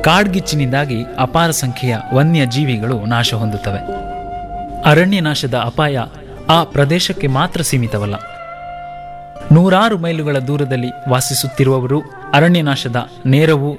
ಕಾಡ್ಗಿಚ್ಚಿನಿಂದಾಗಿ ಅಪಾರ ಸಂಖ್ಯೆಯ ವನ್ಯ ಜೀವಿಗಳು ನಾಶ ಹೊಂದುತ್ತವೆ. ಅರಣ್ಯ ನಾಶದ ಅಪಾಯ ಆ ಪ್ರದೇಶಕ್ಕೆ ಮಾತ್ರ ಸೀಮಿತವಲ್ಲ. ನೂರಾರು ಮೈಲುಗಳ ದೂರದಲ್ಲಿ ವಾಸಿಸುತ್ತಿರುವವರು ಅರಣ್ಯನಾಶದ ನೇರವೂ